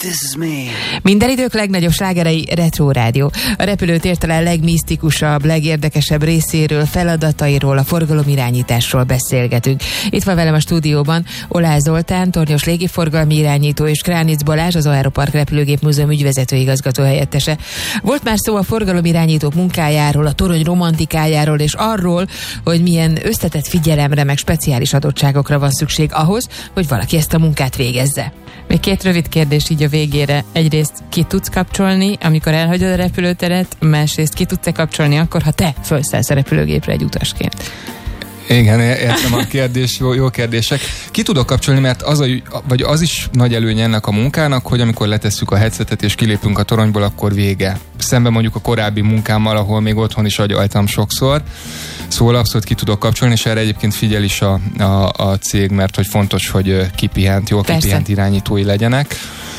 This is me. Minden idők legnagyobb slágerei Retro Rádió. A repülőtér talán legmisztikusabb, legérdekesebb részéről, feladatairól, a forgalomirányításról beszélgetünk. Itt van velem a stúdióban Oláh Zoltán, tornyos légiforgalmi irányító, és Kránic Balázs, az Aeropark Repülőgép Múzeum ügyvezető igazgató helyettese. Volt már szó a forgalomirányítók munkájáról, a torony romantikájáról, és arról, hogy milyen összetett figyelemre, meg speciális adottságokra van szükség ahhoz, hogy valaki ezt a munkát végezze. Még két rövid kérdés így a végére. Egyrészt ki tudsz kapcsolni, amikor elhagyod a repülőteret, másrészt ki tudsz kapcsolni akkor, ha te felszállsz a repülőgépre egy utasként? Igen, értem a kérdés, jó kérdések. Ki tudok kapcsolni, mert az is nagy előnye ennek a munkának, hogy amikor letesszük a headsetet és kilépünk a toronyból, akkor vége. Szemben mondjuk a korábbi munkámmal, ahol még otthon is agyaltam sokszor. Szóval abszolút ki tudok kapcsolni, és erre egyébként figyel is a cég, mert hogy fontos, hogy kipihent irányítói legyenek.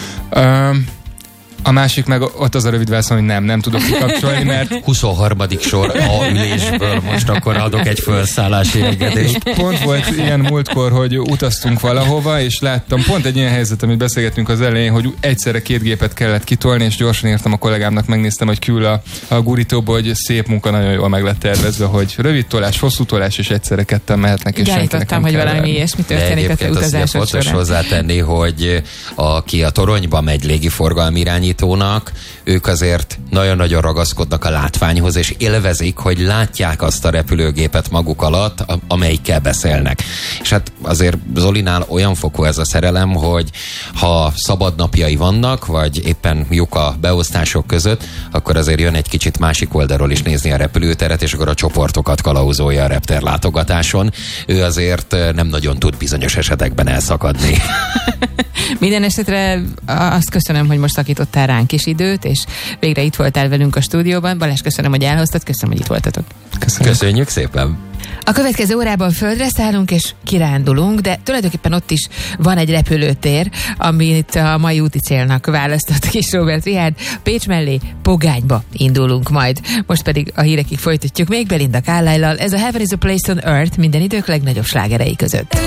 A másik meg ott az a rövid válasz, hogy nem tudok kikapcsolni, mert 23. sor a ülésből, most akkor adok egy felszállási engedélyt. Pont volt ilyen múltkor, hogy utaztunk valahova, és láttam pont egy ilyen helyzet, amit beszélgettünk az elején, hogy egyszerre két gépet kellett kitolni, és gyorsan írtam a kollégámnak, megnéztem, hogy kül a gurítóba, hogy szép munka, nagyon jól meg lett tervezve, hogy rövid tolás, hosszú tolás, és egyszerre ketten mehetnek, és senkinek nem hogy kell valami ilyesmi történik az utazások során. Fontos hozzátenni, hogy aki a toronyba megy légiforgalmi irányítónak, ők azért nagyon-nagyon ragaszkodnak a látványhoz, és élvezik, hogy látják azt a repülőgépet maguk alatt, amelyikkel beszélnek. És hát azért Zolinál olyan fokú ez a szerelem, hogy ha szabad napjai vannak, vagy éppen lyuk a beosztások között, akkor azért jön egy kicsit másik oldalról is nézni a repülőteret, és akkor a csoportokat kalauzolja a reptér látogatáson. Ő azért nem nagyon tud bizonyos esetekben elszakadni. Minden esetre azt köszönöm, hogy most szakítottál ránk is időt, és végre itt voltál velünk a stúdióban. Balázs, köszönöm, hogy elhoztad, köszönöm, hogy itt voltatok. Köszönjük szépen! A következő órában földre szállunk és kirándulunk, de tulajdonképpen ott is van egy repülőtér, amit a mai úti célnak választott kis Robert Richárd. Pécs mellé, Pogányba indulunk majd. Most pedig a hírekig folytatjuk még Belinda Carlisle-lal. Ez a Heaven is a Place on Earth, minden idők legnagyobb slágerei között.